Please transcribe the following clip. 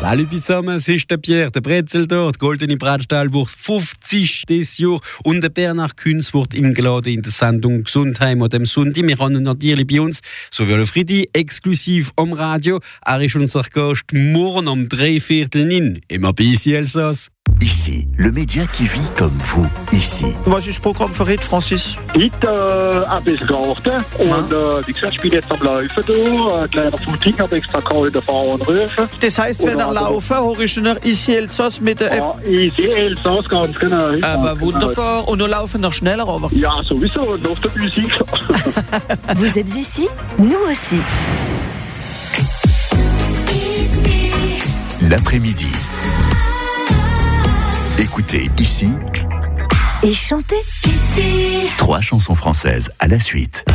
Salut zusammen, es ist der Pierre, der Brezel dort, die goldene Bratstahlwurst 50 dieses Jahr und der Bernhard Künz wird eingeladen in der Sendung Gesundheim an dem Sonntag. Wir haben ihn natürlich bei uns, so wie alle Friedi, exklusiv am Radio. Er ist unser Gast morgen um 3:15 immer bei Ici Elsass. Ici, le média qui vit comme vous, ici. Was ist das Programm für heute, Francis? Heute ein bisschen geachtet. Und wie gesagt, ich bin jetzt am Laufen da. Ein kleiner Footing, habe extra geholt, fahren und rufen. Das heisst, wenn er laufen, höre ich noch Ici Elsass mit der App. Ja, Ici Elsass, ganz genau. Aber wunderbar. Und noch laufen noch schneller, aber. Ja, sowieso, nach der Musik. Vous êtes ici, nous aussi. L'après-midi. Écoutez ici Et chantez ici. 3 chansons françaises à la suite.